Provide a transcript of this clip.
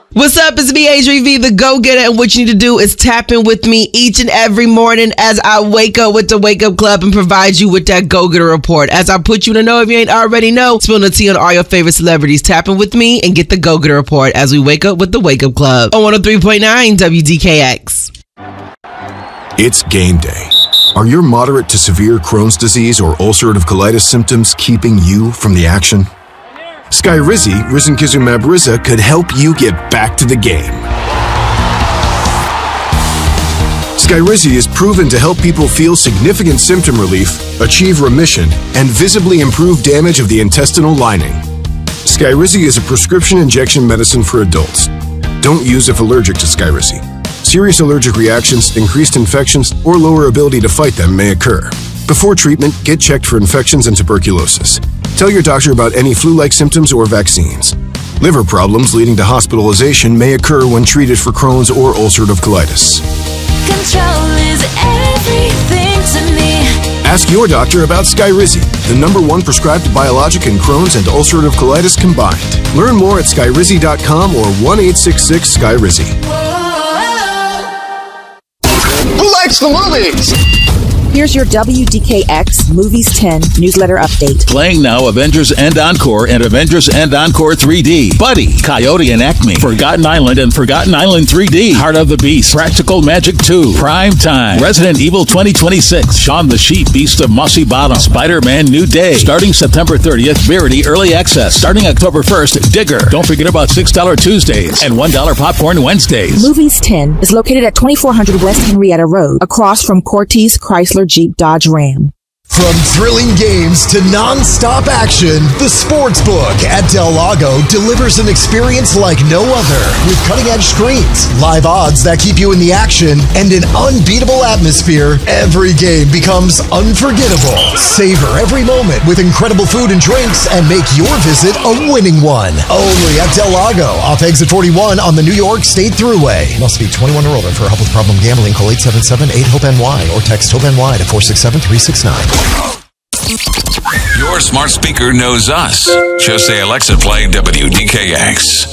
What's up? It's me, Adrienne V, the Go-Getter, and what you need to do is tap in with me each and every morning as I wake up with the Wake Up Club and provide you with that Go-Getter report. As I put you to know, if you ain't already know, spill the tea on all your favorite celebrities. Tap in with me and get the Go-Getter report as we wake up with the Wake Up Club on 103.9 WDKX. It's game day. Are your moderate to severe Crohn's disease or ulcerative colitis symptoms keeping you from the action? Skyrizi, risankizumab Riza, could help you get back to the game. Skyrizi is proven to help people feel significant symptom relief, achieve remission, and visibly improve damage of the intestinal lining. Skyrizi is a prescription injection medicine for adults. Don't use if allergic to Skyrizi. Serious allergic reactions, increased infections, or lower ability to fight them may occur. Before treatment, get checked for infections and tuberculosis. Tell your doctor about any flu-like symptoms or vaccines. Liver problems leading to hospitalization may occur when treated for Crohn's or ulcerative colitis. Control is everything to me. Ask your doctor about Skyrizi, the #1 prescribed biologic in Crohn's and ulcerative colitis combined. Learn more at skyrizi.com or 1-866-SKYRIZI. Who likes the movies? Here's your WDKX Movies 10 newsletter update. Playing now, Avengers and Encore and Avengers and Encore 3D. Buddy, Coyote and Acme, Forgotten Island and Forgotten Island 3D. Heart of the Beast, Practical Magic 2, Prime Time, Resident Evil 2026, Shaun the Sheep, Beast of Mossy Bottom, Spider-Man New Day. Starting September 30th, Verity Early Access. Starting October 1st, Digger. Don't forget about $6 Tuesdays and $1 Popcorn Wednesdays. Movies 10 is located at 2400 West Henrietta Road, across from Cortez Chrysler Jeep Dodge Ram. From thrilling games to non-stop action, the Sportsbook at Del Lago delivers an experience like no other. With cutting-edge screens, live odds that keep you in the action, and an unbeatable atmosphere, every game becomes unforgettable. Savor every moment with incredible food and drinks and make your visit a winning one. Only at Del Lago, off exit 41 on the New York State Thruway. Must be 21 or older. For help with problem gambling, call 877-8-HOPE-NY or text HOPE-NY to 467-369. Your smart speaker knows us. Just say, Alexa, play WDKX.